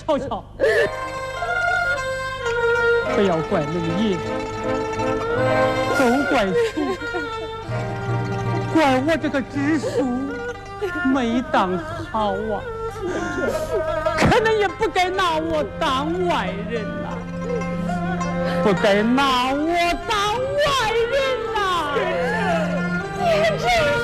瞧瞧，不要怪冷爷，都怪叔，怪我这个知书没当好啊，可能也不该拿我当外人呐，不该拿我当外人呐，天真。